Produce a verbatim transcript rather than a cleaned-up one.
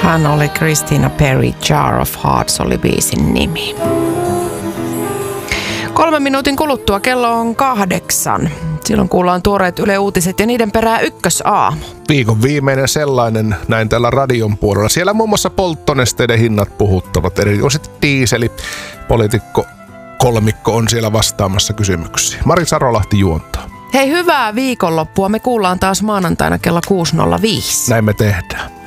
Hän oli Christina Perri, Jar of Hearts oli biisin nimi. Kolmen minuutin kuluttua kello on kahdeksan. Silloin kuullaan tuoreet Yle Uutiset ja niiden perää ykkösaamu. Viikon viimeinen sellainen näin täällä radion puolella. Siellä muun muassa polttonesteiden hinnat puhuttavat. Erityisesti diiseli. Poliitikko kolmikko on siellä vastaamassa kysymyksiin. Mari Sarolahti juontaa. Hei, hyvää viikonloppua. Me kuullaan taas maanantaina kello kuusi nolla viisi. Näin me tehdään.